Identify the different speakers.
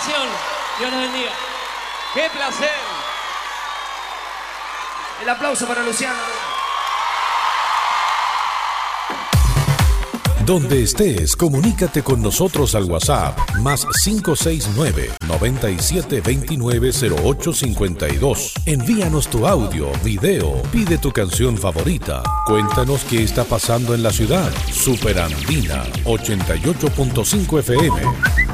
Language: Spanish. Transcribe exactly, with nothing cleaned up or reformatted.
Speaker 1: invitación. Dios los bendiga.
Speaker 2: ¡Qué placer!
Speaker 3: El aplauso para Luciano.
Speaker 4: Donde estés, comunícate con nosotros al WhatsApp más cinco seis nueve, nueve siete dos nueve, cero ocho cinco dos. Envíanos tu audio, video, pide tu canción favorita. Cuéntanos qué está pasando en la ciudad. Super Andina ochenta y ocho punto cinco F M.